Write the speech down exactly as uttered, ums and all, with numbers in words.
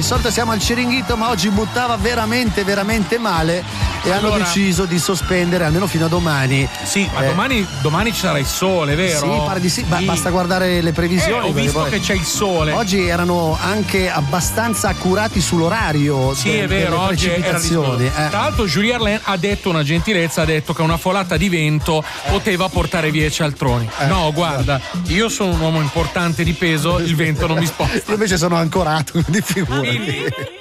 solito siamo al Ciringhito, ma oggi buttava veramente veramente male e allora, hanno deciso di sospendere almeno fino a domani. Sì, ma eh, domani, domani ci sarà il sole, vero? Sì, pare di sì, sì. Basta guardare le previsioni. Eh, ho visto che c'è il sole. Oggi erano anche abbastanza accurati sull'orario. Sì, de- è vero, delle oggi precipitazioni. era eh. Tra l'altro Julien Arlain ha detto una gentilezza, ha detto che una folata di vento poteva portare via i cialtroni. Eh. No, guarda, io sono un uomo importante di peso, il vento non mi sposta. Io invece sono ancorato, quindi figurati.